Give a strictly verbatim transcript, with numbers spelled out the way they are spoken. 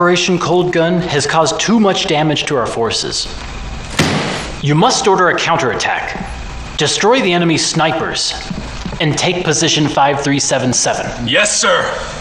Operation Cold Gun has caused too much damage to our forces. You must order a counterattack. Destroy the enemy's snipers and take position five three seven seven. Yes, sir.